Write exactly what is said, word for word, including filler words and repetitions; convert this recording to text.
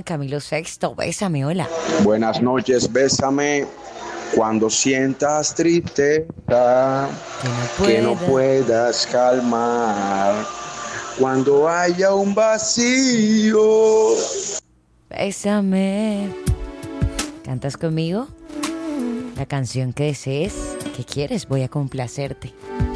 Juan Camilo Sexto. Bésame, hola. Buenas noches, bésame cuando sientas tristeza Que no que no pueda. puedas calmar, cuando haya un vacío. Bésame. ¿Cantas conmigo? La canción que desees. ¿Qué quieres? Voy a complacerte.